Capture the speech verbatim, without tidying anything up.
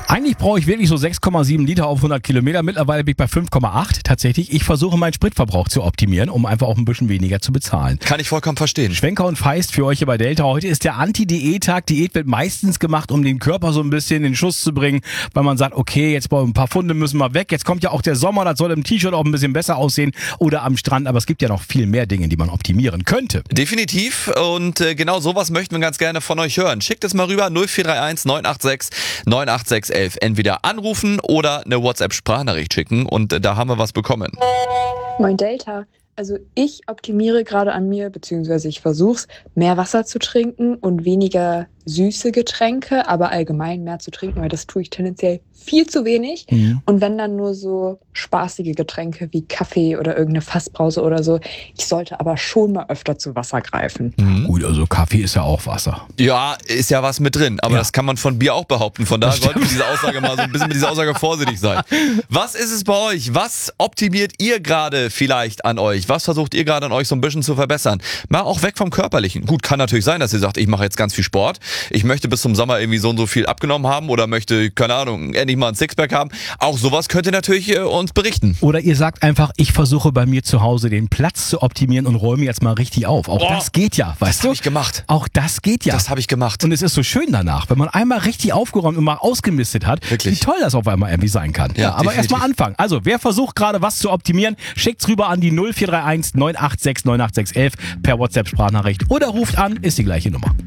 Eigentlich brauche ich wirklich so sechs Komma sieben Liter auf hundert Kilometer. Mittlerweile bin ich bei fünf Komma acht tatsächlich. Ich versuche meinen Spritverbrauch zu optimieren, um einfach auch ein bisschen weniger zu bezahlen. Kann ich vollkommen verstehen. Schwenker und Feist für euch hier bei Delta. Heute ist der Anti-Diät-Tag. Diät wird meistens gemacht, um den Körper so ein bisschen in den Schuss zu bringen, weil man sagt, okay, jetzt ein paar Funde müssen wir weg. Jetzt kommt ja auch der Sommer, das soll im T-Shirt auch ein bisschen besser aussehen oder am Strand. Aber es gibt ja noch viel mehr Dinge, die man optimieren könnte. Definitiv. Und äh, genau sowas möchten wir ganz gerne von euch hören. Schickt es mal rüber null vier drei eins neun acht sechs neun acht sechs eins eins. Entweder anrufen oder eine WhatsApp-Sprachnachricht schicken. Und äh, da haben wir was bekommen. Moin Delta. Also ich optimiere gerade an mir, beziehungsweise ich versuche es, mehr Wasser zu trinken und weniger süße Getränke, aber allgemein mehr zu trinken, weil das tue ich tendenziell viel zu wenig. Mhm. Und wenn dann nur so spaßige Getränke wie Kaffee oder irgendeine Fassbrause oder so. Ich sollte aber schon mal öfter zu Wasser greifen. Mhm. Gut, also Kaffee ist ja auch Wasser. Ja, ist ja was mit drin, aber ja. Das kann man von Bier auch behaupten. Von daher sollten wir diese Aussage mal so ein bisschen mit dieser Aussage vorsichtig sein. Was ist es bei euch? Was optimiert ihr gerade vielleicht an euch? Was versucht ihr gerade an euch so ein bisschen zu verbessern? Mal auch weg vom Körperlichen. Gut, kann natürlich sein, dass ihr sagt, ich mache jetzt ganz viel Sport. Ich möchte bis zum Sommer irgendwie so und so viel abgenommen haben oder möchte, keine Ahnung, endlich mal ein Sixpack haben. Auch sowas könnt ihr natürlich äh, uns berichten. Oder ihr sagt einfach, ich versuche bei mir zu Hause den Platz zu optimieren und räume jetzt mal richtig auf. Auch oh, das geht ja, weißt das du? Das habe ich gemacht. Auch das geht ja. Das habe ich gemacht. Und es ist so schön danach, wenn man einmal richtig aufgeräumt und mal ausgemistet hat, wirklich? Wie toll das auf einmal irgendwie sein kann. Ja, ja, aber erstmal anfangen. Also, wer versucht gerade was zu optimieren, schickt's rüber an die null vier drei eins neun acht sechs neun acht sechs eins eins per WhatsApp-Sprachnachricht oder ruft an, ist die gleiche Nummer.